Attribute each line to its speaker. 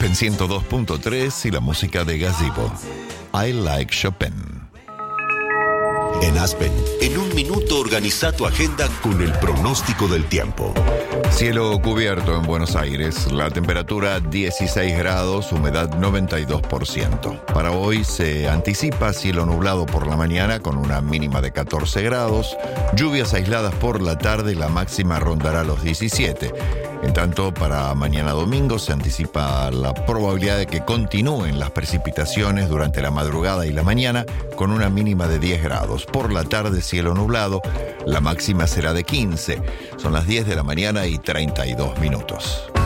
Speaker 1: Aspen 102.3 y la música de Gazebo. I Like Chopin.
Speaker 2: En Aspen, en un minuto organiza tu agenda con el pronóstico del tiempo.
Speaker 1: Cielo cubierto en Buenos Aires, la temperatura 16 grados, humedad 92%. Para hoy se anticipa cielo nublado por la mañana con una mínima de 14 grados, lluvias aisladas por la tarde, la máxima rondará los 17. En tanto, para mañana domingo se anticipa la probabilidad de que continúen las precipitaciones durante la madrugada y la mañana con una mínima de 10 grados. Por la tarde, cielo nublado, la máxima será de 15. Son las 10 de la mañana y 32 minutos.